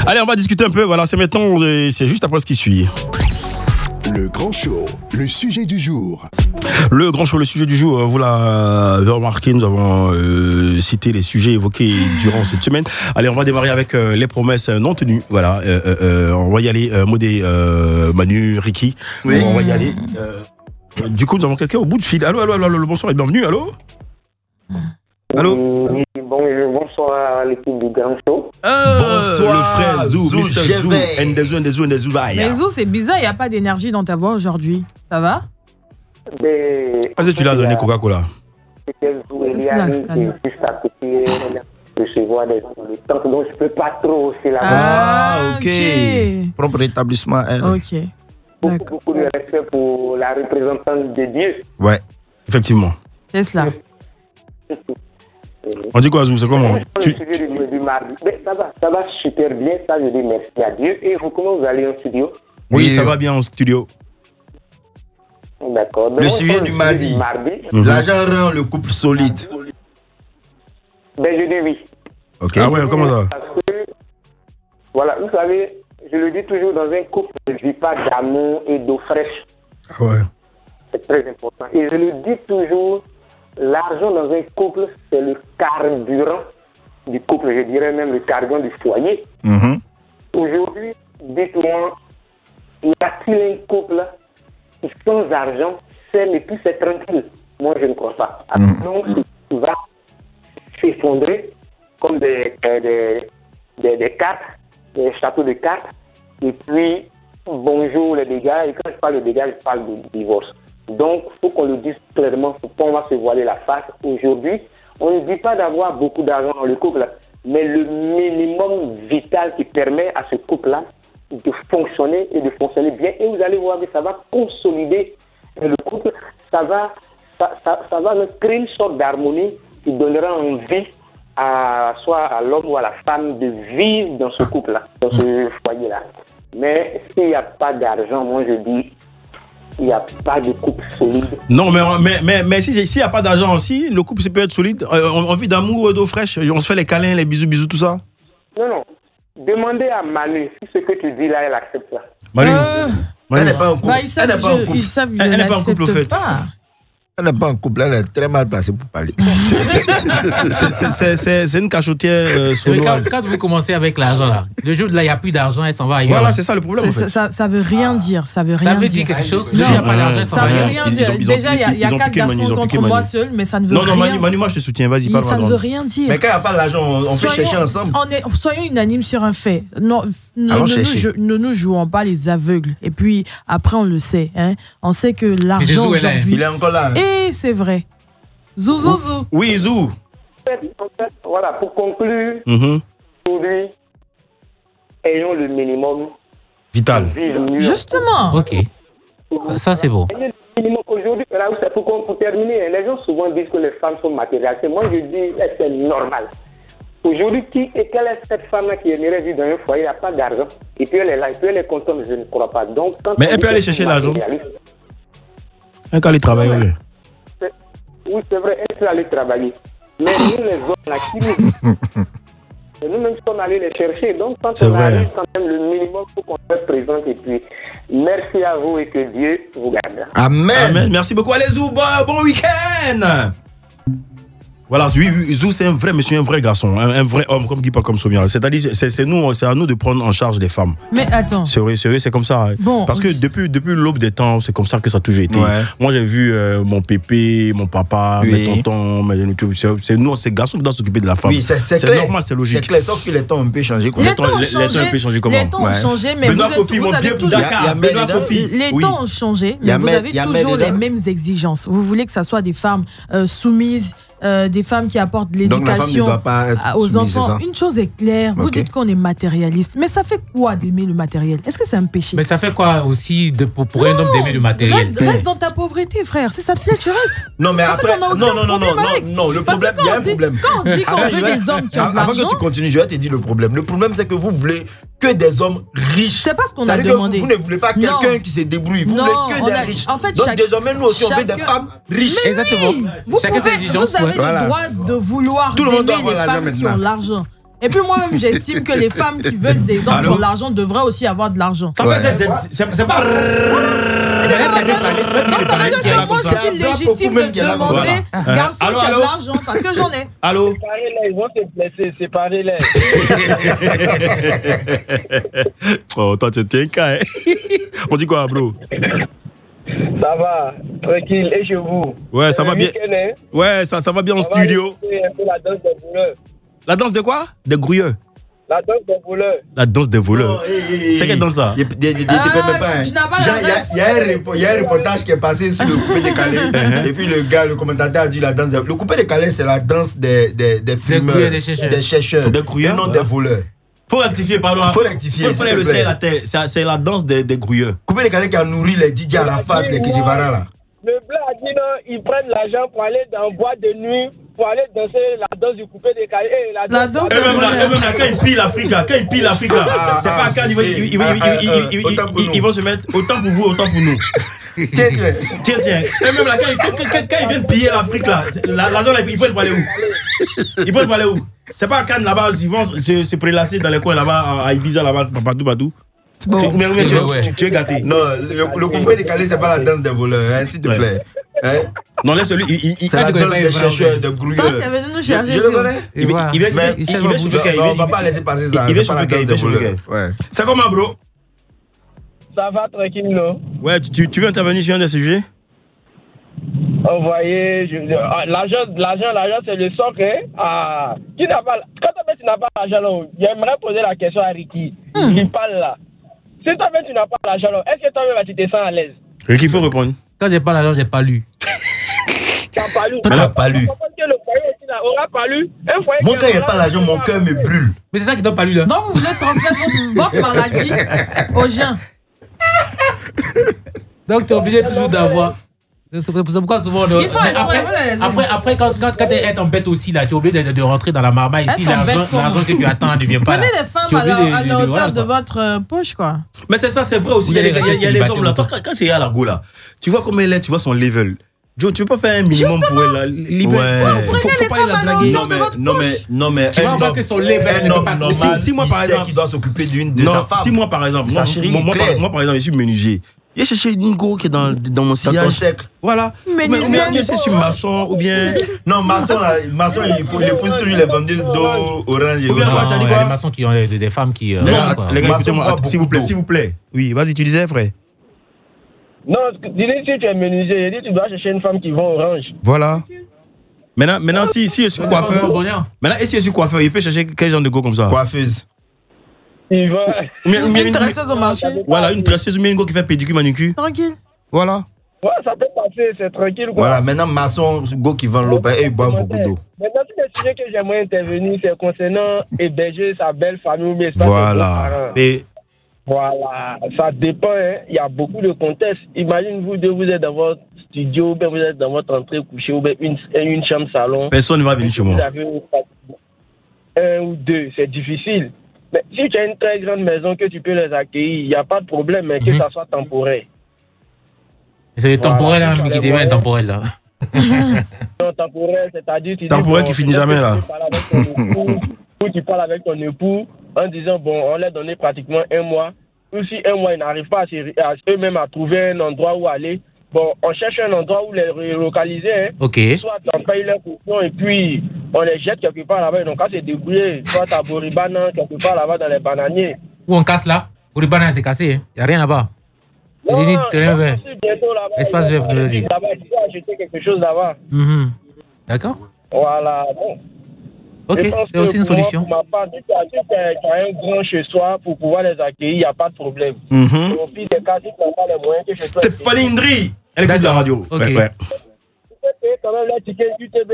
Allez, on va discuter un peu. Voilà, c'est maintenant, c'est juste après ce qui suit. Le grand show, le sujet du jour. Le grand show, le sujet du jour, vous l'avez remarqué, nous avons cité les sujets évoqués durant cette semaine. Allez, on va démarrer avec les promesses non tenues. Voilà, on va y aller, Modé, Manu, Ricky. Oui. On va y aller. Du coup, nous avons quelqu'un au bout de fil. Allô, bonsoir et bienvenue. Allô. Oui, bonsoir à l'équipe du Grand Show. Bonsoir, le frère Zou, Mr. Zou, Ndezou. Mais Zou, c'est bizarre, il n'y a pas d'énergie dans ta voix aujourd'hui. Ça va? Vas-y, tu l'as donné Coca-Cola. C'était Zou et Liani qui est juste à côté de recevoir des gens de temps, donc je ne peux pas trop aussi la voix. Ah, ok. Propre établissement, elle. Ok. Beaucoup de respect pour la représentante de Dieu. Ouais, effectivement. C'est cela. On dit quoi, Zou? C'est comment? Le sujet du mardi. Mais ça va super bien. Ça, je dis merci à Dieu. Et vous, comment vous allez en studio? Oui, ça va bien en studio. D'accord. Donc, Le sujet du mardi. L'argent rend le couple solide. Ben, je dis oui. Ok. Ah ouais, comment ça? Parce que, voilà, vous savez, je le dis toujours, dans un couple, ne vit pas d'amour et d'eau fraîche. Ah ouais. C'est très important. Et je le dis toujours, l'argent dans un couple, c'est le carburant du couple, je dirais même le carburant du foyer. Mhm. Aujourd'hui, dites-moi, y a-t-il un couple qui, sans argent, s'aime et puis c'est tranquille? Moi, je ne crois pas. Donc, il va s'effondrer comme des cartes, des châteaux de cartes. Et puis, bonjour les dégâts. Et quand je parle de dégâts, je parle de divorce. Donc, il faut qu'on le dise clairement, il ne faut pas on va se voiler la face. Aujourd'hui, on ne dit pas d'avoir beaucoup d'argent dans le couple, mais le minimum vital qui permet à ce couple-là de fonctionner et de fonctionner bien. Et vous allez voir que ça va consolider le couple, ça va créer une sorte d'harmonie qui donnera envie soit à l'homme ou à la femme de vivre dans ce couple-là, dans ce foyer-là. Mais s'il n'y a pas d'argent, moi je dis, il n'y a pas de couple solide. Non, mais s'il n'y a pas d'argent aussi, le couple peut être solide. On vit d'amour, d'eau fraîche, on se fait les câlins, les bisous, tout ça. Non. Demandez à Manu si ce que tu dis là, elle accepte ça. Manu. Elle n'est pas en couple. Elle n'est pas en couple, au fait. Elle n'est pas en couple, elle est très mal placée pour parler. C'est une cachotière sournoise. Quand vous commencez avec l'argent, là, le jour où il n'y a plus d'argent, elle s'en va ailleurs. Voilà, c'est ça le problème. En fait. Ça veut rien dire. Ça veut rien dire. Ça veut dire quelque chose. S'il n'y a pas d'argent, elle s'en va ailleurs. Ça veut rien dire. Déjà, il y a 4 garçons contre moi seul, mais ça ne veut rien dire. Non, Manu, moi je te soutiens, vas-y, parle. Ça ne veut rien dire. Mais quand il n'y a pas d'argent, on peut chercher ensemble. Soyons unanimes sur un fait. Ne nous jouons pas les aveugles. Et puis, après, on le sait. On sait que l'argent aujourd'hui. Il est encore là. Et c'est vrai. Zou. Oui, Zou. En fait, voilà, pour conclure, aujourd'hui, ayons le minimum vital. Justement. Ok. Ça c'est bon. Aujourd'hui, là où c'est pour terminer, les gens souvent disent que les femmes sont matérialistes. Moi, je dis que c'est normal. Aujourd'hui, quelle est cette femme-là qui aimerait vivre dans un foyer, il n'y a pas d'argent, et puis elle est là, et puis elle est contente, je ne crois pas. Donc, mais elle peut aller chercher l'argent. Quand elle travaille, oui. Oui, c'est vrai, elle peut aller travailler. Mais nous, les hommes, là, nous-mêmes sommes allés les chercher. Donc, quand on arrive, quand même, le minimum, il faut qu'on soit présent. Et puis, merci à vous et que Dieu vous garde. Amen. Merci beaucoup. Allez, Zou, bon week-end. Voilà, Zou, c'est un vrai monsieur, un vrai garçon, un vrai homme, comme Guy, comme Soumia. C'est-à-dire, c'est à nous de prendre en charge les femmes. Mais attends. C'est vrai, c'est comme ça. Bon, parce que depuis l'aube des temps, c'est comme ça que ça a toujours été. Ouais. Moi, j'ai vu mon pépé, mon papa, mes tontons, c'est nous, ces garçons qui doivent s'occuper de la femme. Oui, c'est normal, c'est logique. C'est clair, sauf que les temps ont un peu changé. Les temps ont changé mais Benoît Kofi, mon bien pour Dakar. Benoît Kofi. Les temps ont changé, mais vous avez toujours les mêmes exigences. Vous voulez que ça soit des femmes soumises, des femmes qui apportent de l'éducation aux enfants. Une chose est claire, vous dites qu'on est matérialiste, mais ça fait quoi d'aimer le matériel? Est-ce que c'est un péché? Mais ça fait quoi aussi pour un homme d'aimer le matériel? Reste dans ta pauvreté, frère. Si ça te plaît, tu restes. Non, mais après, non, le problème, il y a un problème. Quand on dit qu'on veut des hommes qui ont de l'argent. Avant que tu continues, je vais te dire le problème. Le problème, c'est que vous voulez que des hommes riches. C'est pas ce qu'on a demandé. Vous ne voulez pas quelqu'un qui se débrouille. Vous voulez que des riches. En fait, donc désormais, nous aussi, on veut des femmes riches. Exactement. Chacun ses exigences. Vous avez le droit de vouloir aimer les femmes qui ont l'argent. Et puis moi-même, j'estime que les femmes qui veulent des hommes pour l'argent devraient aussi avoir de l'argent. C'est pas... Non, ça veut dire que moi, je suis légitime de demander, garçon, tu as de l'argent, parce que j'en ai. Allô? Séparez-les, ils vont se blesser, séparez-les. Oh, toi, tu es un cas, hein? On dit quoi, bro? Ça va, tranquille, et chez vous? Ouais, ça va bien. Ouais, ça va bien en studio. La danse des voleurs. La danse de quoi? Des grouilleux. La danse des voleurs. La danse des voleurs. C'est quelle danse ça? Il y a un reportage qui est passé sur le coupé décalé. Et puis le gars, le commentateur a dit la danse. Le coupé décalé, c'est la danse des fumeurs, des chercheurs, des grouilleurs, et non des voleurs. Faut rectifier, pardon. Faut rectifier. Faut le ciel à la terre. C'est la danse des grouilleurs. Coupé décalé qui a nourri les DJ Arafat, les Kijivara là. Le blanc a dit non, ils prennent l'argent pour aller dans boîte de nuit, pour aller danser la danse du coupé décalé. La danse de quand ils pillent l'Afrique là, c'est pas quand ils vont se mettre autant pour vous, autant pour nous. Tiens. Et même là, quand ils viennent piller l'Afrique là, l'argent là, ils peuvent aller où? C'est pas à Cannes là-bas, ils vont se prélasser dans les coins là-bas, à Ibiza là-bas, partout. Bon. Tu es gâté. Non, le coupé décalé, c'est pas la danse des voleurs, hein, s'il te plaît. Hein? Non, laisse-lui. C'est la danse des chercheurs, de grouilleurs. Toi, tu es venu nous chercher. Je le connais. On va pas laisser passer ça. C'est pas la danse des voleurs. C'est comment, bro? Ça va tranquille, non? Ouais, tu veux intervenir sur un des sujets? Envoyer. L'argent, c'est le socle. Qui n'a pas. Quand tu n'as pas l'argent, j'aimerais poser la question à Ricky. Il parle là. Si toi-même tu n'as pas l'argent, est-ce que toi-même tu te sens à l'aise? Ricky, il faut répondre. Quand j'ai pas l'argent, j'ai pas lu. T'as pas lu? T'as pas lu. On pas lu. Moi, quand il n'y a pas l'argent, mon cœur me brûle. Mais c'est ça qui t'a pas lu là. Non, vous voulez transmettre votre maladie aux gens. Donc tu es obligé toujours d'avoir. C'est pourquoi souvent après quand tu es en bête aussi là, tu es obligé de rentrer dans la marmaille ici, l'argent que tu attends ne vient pas. Prenez les femmes à la hauteur de votre poche quoi. Mais c'est ça, c'est vrai aussi. Il y a les hommes là. Quand tu es à la go là, tu vois comment elle est, tu vois son level. Joe, tu peux pas faire un minimum pour elle là. Faut pas la draguer. Non mais tu vois pas que son level normal. Si moi par exemple, qui doit s'occuper de sa femme. Si moi par exemple, moi par exemple, je suis menuisier. Il y a cherché une go qui est dans mon sillage. Dans ton cercle. Voilà. Mais c'est sur maçon ou bien. Non, maçon, il pousse toujours les vendeuses d'eau orange. Ou bien tu as dit quoi? Les maçons qui ont des femmes qui. Les gars, écoutez-moi, s'il vous plaît. Oui, vas-y, tu disais, frère. Non, dis si tu es menuisier, tu dois chercher une femme qui vend orange. Voilà. Maintenant, si je suis coiffeur. Maintenant, si je suis coiffeur, il peut chercher quel genre de go comme ça? Coiffeuse. Il va. Une tresseuse au marché. Voilà, une tresseuse ou bien une go qui fait pédicure, manucure. Tranquille. Voilà. Ouais, ça peut passer, c'est tranquille quoi. Voilà, maintenant, maçon, go qui vend l'eau, il boit beaucoup d'eau. Maintenant, tout le sujet que j'aimerais intervenir, c'est concernant héberger sa belle famille ou bien voilà. Voilà, ça dépend, hein. Il y a beaucoup de contextes. Imagine vous deux, vous êtes dans votre studio, ou bien vous êtes dans votre entrée couchée, ou bien une chambre salon. Personne ne va venir chez moi. Vous avez un ou deux, c'est difficile. Mais si tu as une très grande maison que tu peux les accueillir, il n'y a pas de problème, mais que ça soit temporaire. C'est temporel, hein, qui devient temporel, là. Non, temporaire, c'est-à-dire... Temporaire qui finit jamais, là. Ou tu parles avec ton époux en disant, bon, on leur a donné pratiquement 1 mois. Ou si 1 mois, ils n'arrivent pas à eux-mêmes à trouver un endroit où aller, bon, on cherche un endroit où les relocaliser. Hein. Ok. Soit on paye leur caution et puis on les jette quelque part là-bas. Donc, quand c'est débrouillé, soit à Boribana, quelque part là-bas dans les bananiers. Ou on casse là. Boribana, c'est cassé. Il n'y a rien là-bas. Non, il dit terrain vert. Espace vert, je dis. Là-bas, tu peux acheter quelque chose là-bas. D'accord. Voilà. Bon. Ok, c'est aussi une solution. Pour ma part, si tu as un grand chez soi pour pouvoir les accueillir, il n'y a pas de problème. Au pire des cas, si tu n'as pas les moyens que chez toi. Stéphanie Ndri, elle écoute la radio. Ok. Ouais. Tu peux payer quand même la ticket UTB.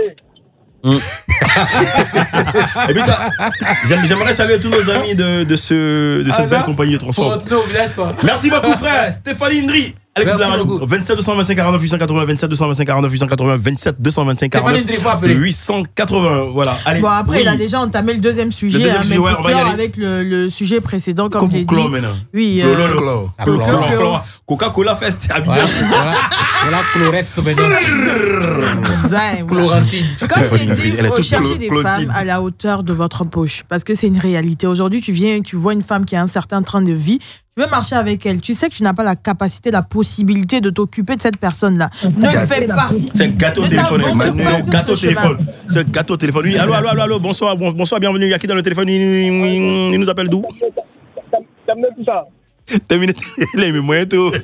Et puis, j'aimerais saluer tous nos amis de cette belle compagnie de transport. Pour retourner au village, quoi. Merci beaucoup, frère. Stéphanie Ndri. Allez, 27 225 49 880, 27 225 49 880, 27 225 49 880. Voilà. Allez. Bon, après, il a déjà entamé le deuxième sujet. On va y aller avec le sujet précédent, comme je l'ai dit. Oui. Coca-Cola Fest. Voilà, Chlorest maintenant. Chlorantine. Comme je l'ai dit, il faut chercher des femmes à la hauteur de votre poche. Parce que c'est une réalité. Aujourd'hui, tu vois une femme qui a un certain train de vie. Tu veux marcher avec elle, tu sais que tu n'as pas la capacité, la possibilité de t'occuper de cette personne-là. Ne le fais pas. C'est gâteau téléphone. C'est gâteau téléphone. C'est gâteau téléphone. Oui, allô, bonsoir, bienvenue. Il y a qui dans le téléphone? Il nous appelle d'où? Terminé tout ça. Terminé, les moyens tout.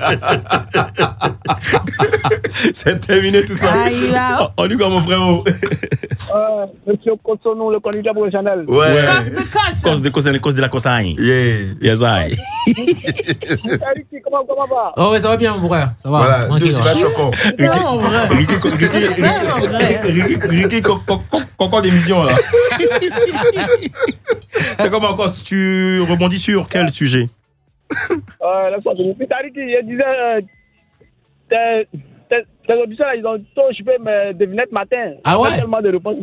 C'est terminé tout ça. On dit quoi, mon frère? Monsieur Kotsonou, le conducteur professionnel. Ouais. Cause de la Cosagne. Yes, I. Comment va? Oh, ouais, ça va bien, mon frère. Ça va. Voilà, c'est pas choquant. Ricky, concours d'émission, là. C'est comment encore? Tu rebondis sur quel sujet? Il disait tes auditeurs, ils ont tout occupé mes devinettes matin. Ah ouais? Tellement de réponses.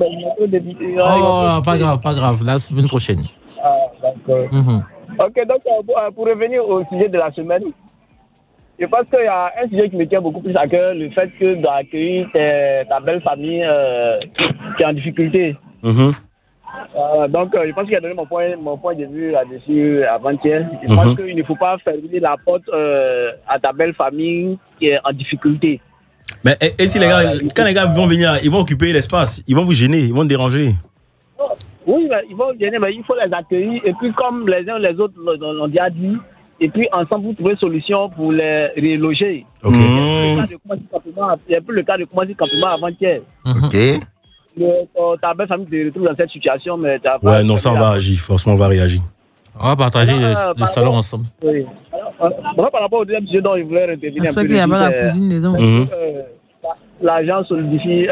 Oh, pas grave. La semaine prochaine. D'accord. Ok, donc pour revenir au sujet de la semaine, je pense qu'il y a un sujet qui me tient beaucoup plus à cœur, le fait que d'accueillir ta belle famille qui est en difficulté. Donc, je pense qu'il a donné mon point de vue là-dessus avant-hier. Je pense qu'il ne faut pas fermer la porte à ta belle famille qui est en difficulté. Mais et si les gars, quand les gars vont venir, ils vont occuper l'espace, ils vont vous gêner, ils vont déranger. Oui, mais ils vont gêner, mais il faut les accueillir. Et puis, comme les uns les autres l'ont déjà dit, et puis ensemble, vous trouvez une solution pour les reloger. Ok. Il y a plus le cas de commencer campement avant-hier. Ok. Ta belle famille te retrouve dans cette situation, mais tu as pas. Ouais, non, ça, on va agir. Forcément, on va réagir. On va partager le salon ensemble. Oui. Par rapport au deuxième sujet dont il voulait intervenir. J'espère qu'il n'y a pas la cousine dedans. L'argent solidifie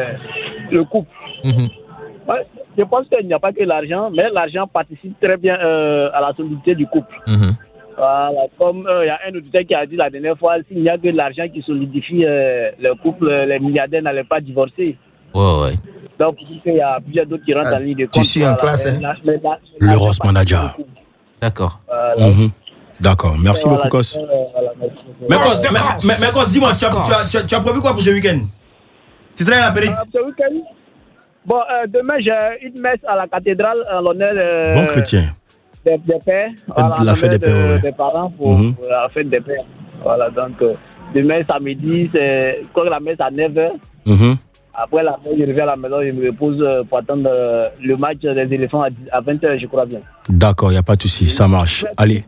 le couple. Ouais, je pense qu'il n'y a pas que l'argent, mais l'argent participe très bien à la solidité du couple. Voilà, comme il y a un auditeur qui a dit la dernière fois, s'il n'y a que l'argent qui solidifie le couple, les milliardaires n'allaient pas divorcer. Ouais. Donc, il y a plusieurs d'autres qui rentrent en ligne de compte. Tu suis en classe, hein? Le Ross Manager. D'accord. D'accord. Merci beaucoup, Kos. Mais Kos, dis-moi, tu as prévu quoi pour ce week-end? Tu serais à la périte? Ce week-end? Bon, demain, j'ai une messe à la cathédrale en l'honneur. Bon chrétien. Des pères. La fête des pères, ouais. Des parents pour la fête des pères. Voilà, donc, demain, samedi, c'est quoi la messe à 9h. Après la messe, je reviens à la maison, je me repose pour attendre le match des éléphants à 20h, je crois bien. D'accord, il n'y a pas de souci, ça marche. Allez.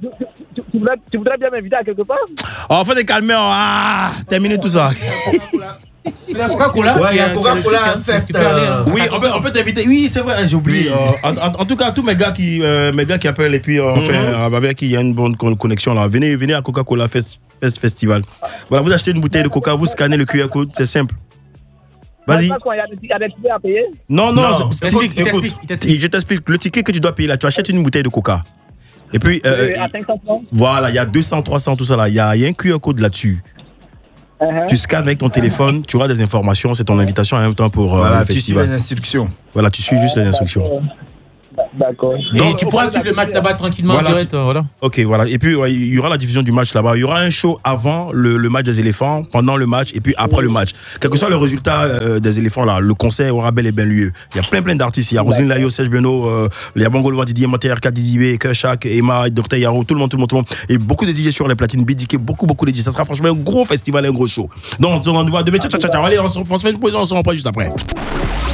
Tu voudrais bien m'inviter à quelque part? Oh, faut te calmer, terminer tout ça. Il y a Coca-Cola. Ouais, il y a Coca-Cola Fest. Oui, on peut t'inviter. Oui, c'est vrai, j'ai oublié. En tout cas, tous mes gars qui appellent et puis avec qui il y a une bonne connexion là, venez à Coca-Cola Festival. Voilà, vous achetez une bouteille de Coca, vous scannez le QR code, c'est simple. Vas-y. Il y a des tickets à payer? Non, écoute, je t'explique. Le ticket que tu dois payer là, tu achètes une bouteille de Coca. Et puis, à 500 francs. Voilà, il y a 200, 300, tout ça là. Il y a un QR code là-dessus. Tu scannes avec ton téléphone, tu auras des informations, c'est ton invitation en même temps pour voilà, le festival. Tu suis les instructions. Voilà, tu suis juste les instructions. D'accord. Donc, tu pourras suivre le match là-bas tranquillement. Voilà, direct, voilà. Ok, voilà. Et puis, il y aura la diffusion du match là-bas. Il y aura un show avant le match des éléphants, pendant le match et puis après le match. Quel que soit le résultat des éléphants là, le concert aura bel et bien lieu. Il y a plein d'artistes. Il y a Roselyne Layo, Serge Beno, il y a Bongolo, Didier Monter, Kadizibé, Kershak, Emma, Dr Yaro, tout le monde. Et beaucoup de DJ sur les platines, BDK, beaucoup de DJ. Ça sera franchement un gros festival, un gros show. Donc, on va demain. Ciao. Allez, on se fait une pause, on se reprend juste après.